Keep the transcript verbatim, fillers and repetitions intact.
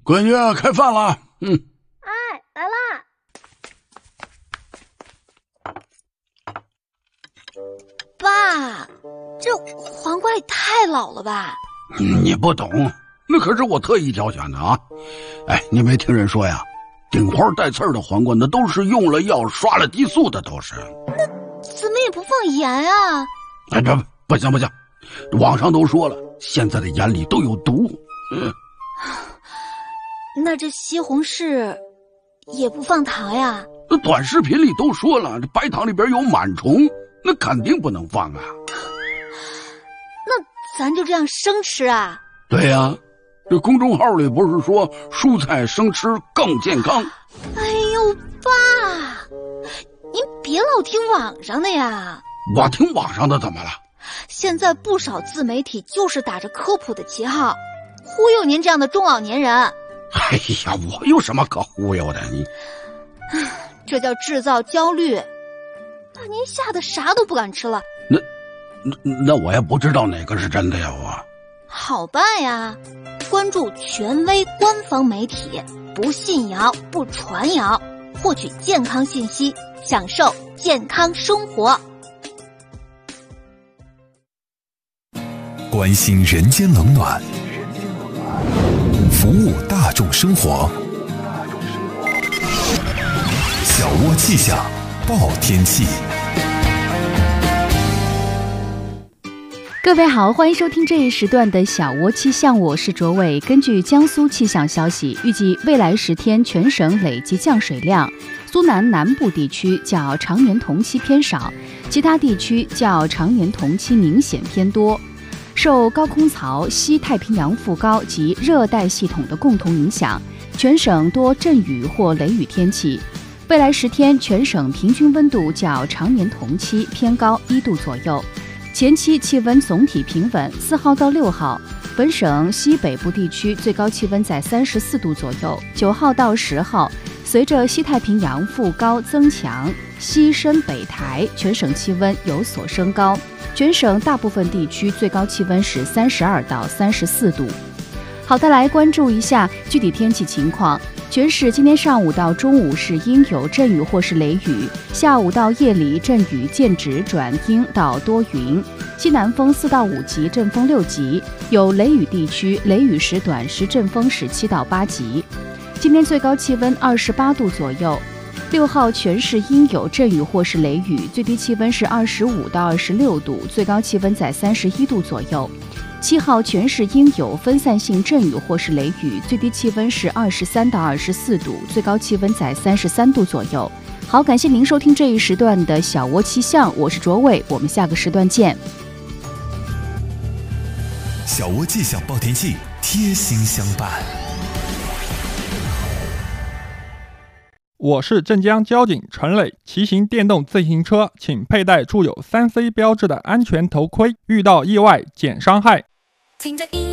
闺女，开饭了。嗯， 哎，来啦！爸，这黄瓜也太老了吧？ 你不懂，那可是我特意挑选的啊！哎，你没听人说呀？顶花带刺儿的黄瓜，那都是用了药、刷了激素的，都是。 那怎么也不放盐啊？ 哎，这不行不行，网上都说了，现在的盐里都有毒。嗯， 那这西红柿也不放糖呀？ 那短视频里都说了，这白糖里边有螨虫，那肯定不能放啊。 那咱就这样生吃啊？ 对呀、啊，这公众号里不是说蔬菜生吃更健康？ 哎呦，爸，您别老听网上的呀。 我听网上的怎么了？ 现在不少自媒体就是打着科普的旗号，忽悠您这样的中老年人。 哎呀，我有什么可忽悠的？你， 这叫制造焦虑，把您吓得啥都不敢吃了。 那，那那我也不知道哪个是真的呀，我。 好办呀，关注权威官方媒体，不信谣不传谣，获取健康信息，享受健康生活。 关心人间冷暖，服务大众生活。小窝气象报天气。 各位好，欢迎收听这一时段的小窝气象，我是卓伟。根据江苏气象消息，预计未来十天全省累计降水量，苏南南部地区较常年同期偏少，其他地区较常年同期明显偏多。受高空槽、西太平洋副高及热带系统的共同影响，全省多阵雨或雷雨天气。未来十天，全省平均温度较常年同期偏高一度左右。前期气温总体平稳，四号到六号，本省西北部地区最高气温在三十四度左右。九号到十号，随着西太平洋副高增强，西伸北抬，全省气温有所升高。全省大部分地区最高气温是三十二到三十四度。好的，来关注一下具体天气情况。全市今天上午到中午是阴有阵雨或是雷雨，下午到夜里阵雨渐止转阴到多云，西南风四到五级，阵风六级，有雷雨地区雷雨时短时阵风十七到八级。今天最高气温二十八度左右。六号全市阴有阵雨或是雷雨，最低气温是二十五到二十六度，最高气温在三十一度左右。七号全市阴有分散性阵雨或是雷雨，最低气温是二十三到二十四度，最高气温在三十三度左右。好，感谢您收听这一时段的小窝气象，我是卓伟，我们下个时段见。 小窝气象报天气，贴心相伴。 我是镇江交警陈磊，骑行电动自行车请佩戴注有 三 C 标志的安全头盔，遇到意外减伤害。